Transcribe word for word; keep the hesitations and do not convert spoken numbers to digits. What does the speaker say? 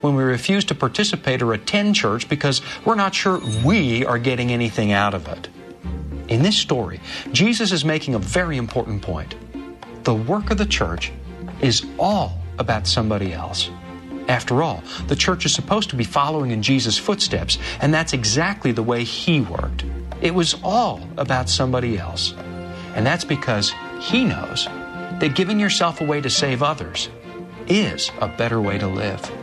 when we refuse to participate or attend church because we're not sure we are getting anything out of it. In this story, Jesus is making a very important point. The work of the church is all about somebody else. After all, the church is supposed to be following in Jesus' footsteps, and that's exactly the way He worked. It was all about somebody else. And that's because He knows that giving yourself away to save others is a better way to live.